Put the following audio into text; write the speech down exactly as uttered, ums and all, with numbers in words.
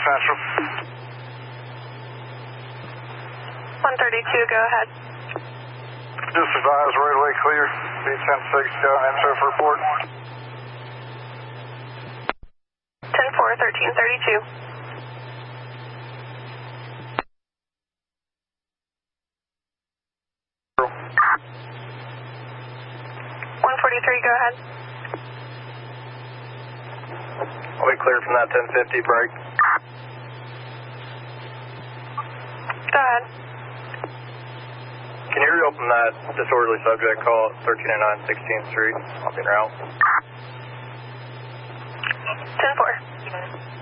Central. one thirty-two, go ahead. Just advise roadway clear. B ten six, go and enter for report. ten four, thirteen thirty-two. one forty-three, go ahead. I'll be clear from that ten fifty break. Go ahead. Can you reopen that disorderly subject call at thirteen oh nine sixteenth Street? I'll be around. ten four.